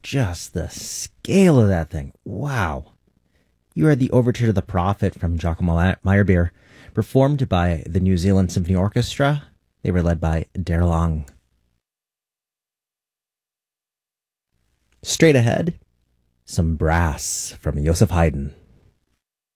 just the scale of that thing. Wow. You heard the Overture to the Prophet from Giacomo Meyerbeer, performed by the New Zealand Symphony Orchestra. They were led by Daryl Ong. Straight ahead, some brass from Joseph Haydn.